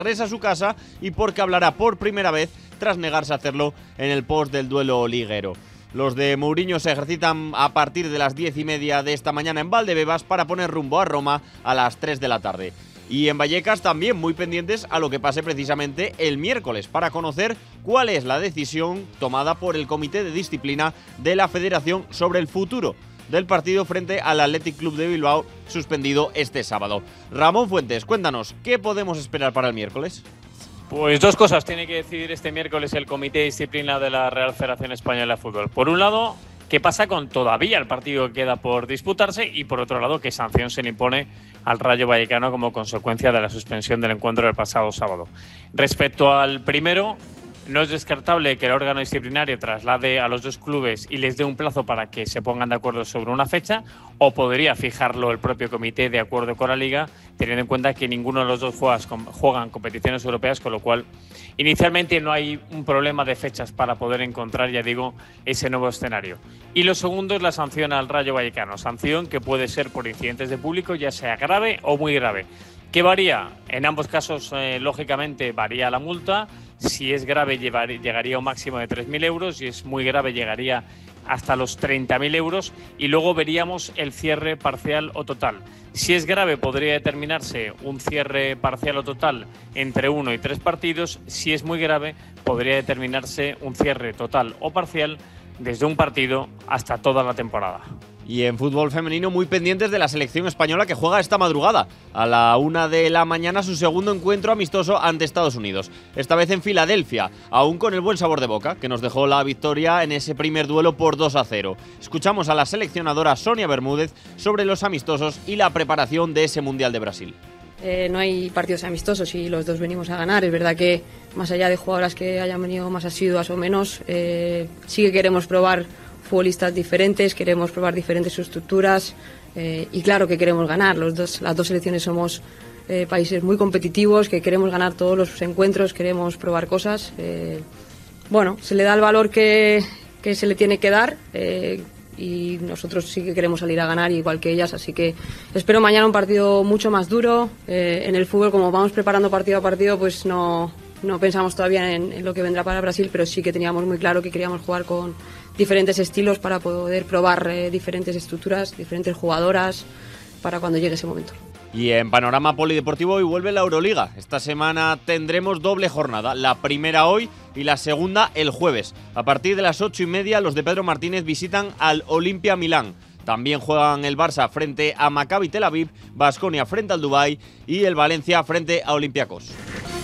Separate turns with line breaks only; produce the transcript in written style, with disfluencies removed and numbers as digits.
regresa a su casa y porque hablará por primera vez tras negarse a hacerlo en el post del duelo liguero. Los de Mourinho se ejercitan a partir de las 10:30 de esta mañana en Valdebebas para poner rumbo a Roma a las 3 de la tarde. Y en Vallecas también muy pendientes a lo que pase precisamente el miércoles para conocer cuál es la decisión tomada por el Comité de Disciplina de la Federación sobre el futuro del partido frente al Athletic Club de Bilbao, suspendido este sábado. Ramón Fuentes, cuéntanos, ¿qué podemos esperar para el miércoles?
Pues dos cosas tiene que decidir este miércoles el Comité de Disciplina de la Real Federación Española de Fútbol. Por un lado, qué pasa con todavía el partido que queda por disputarse, y por otro lado, qué sanción se le impone al Rayo Vallecano como consecuencia de la suspensión del encuentro del pasado sábado. Respecto al primero, no es descartable que el órgano disciplinario traslade a los dos clubes y les dé un plazo para que se pongan de acuerdo sobre una fecha, o podría fijarlo el propio comité de acuerdo con la Liga, teniendo en cuenta que ninguno de los dos juegan competiciones europeas, con lo cual inicialmente no hay un problema de fechas para poder encontrar, ya digo, ese nuevo escenario. Y lo segundo es la sanción al Rayo Vallecano, sanción que puede ser por incidentes de público, ya sea grave o muy grave. ¿Qué varía? En ambos casos, lógicamente, varía la multa. Si es grave, llegaría a un máximo de 3.000 euros. Si es muy grave, llegaría hasta los 30.000 euros. Y luego veríamos el cierre parcial o total. Si es grave, podría determinarse un cierre parcial o total entre 1 y 3 partidos. Si es muy grave, podría determinarse un cierre total o parcial desde un partido hasta toda la temporada.
Y en fútbol femenino muy pendientes de la selección española que juega esta madrugada a la 1 de la mañana su segundo encuentro amistoso ante Estados Unidos. Esta vez en Filadelfia, aún con el buen sabor de boca que nos dejó la victoria en ese primer duelo por 2-0. Escuchamos a la seleccionadora Sonia Bermúdez sobre los amistosos y la preparación de ese Mundial de Brasil.
No hay partidos amistosos y los dos venimos a ganar. Es verdad que más allá de jugadoras que hayan venido más asiduas o menos, sí que queremos probar futbolistas diferentes, queremos probar diferentes estructuras y claro que queremos ganar. Las dos selecciones somos países muy competitivos, que queremos ganar todos los encuentros, queremos probar cosas. Bueno, se le da el valor que se le tiene que dar y nosotros sí que queremos salir a ganar igual que ellas, así que espero mañana un partido mucho más duro. En el fútbol, como vamos preparando partido a partido, pues no pensamos todavía en lo que vendrá para Brasil, pero sí que teníamos muy claro que queríamos jugar con diferentes estilos para poder probar diferentes estructuras, diferentes jugadoras para cuando llegue ese momento.
Y en panorama polideportivo hoy vuelve la Euroliga. Esta semana tendremos doble jornada, la primera hoy y la segunda el jueves. A partir de las 8:30 los de Pedro Martínez visitan al Olimpia Milán. También juegan el Barça frente a Maccabi Tel Aviv, Baskonia frente al Dubái y el Valencia frente a Olympiacos.